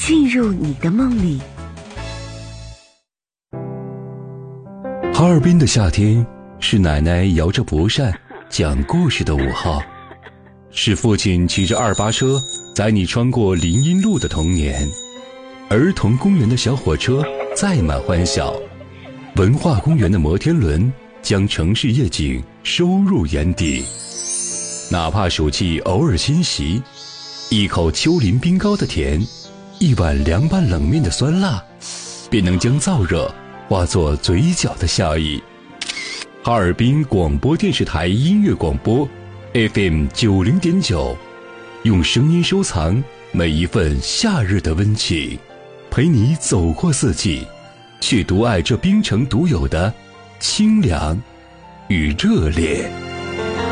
进入你的梦里。 哈尔滨的夏天是奶奶摇着蒲扇讲故事的午后，是父亲骑着288车载你穿过林荫路的童年，儿童公园的小火车载满欢笑，文化公园的摩天轮将城市夜景收入眼底。哪怕暑气偶尔侵袭，一口丘陵冰糕的甜，一碗凉拌冷面的酸辣，便能将燥热化作嘴角的笑意。哈尔滨广播电视台音乐广播 FM 90.9，用声音收藏每一份夏日的温情，陪你走过四季，却独爱这冰城独有的清凉与热烈。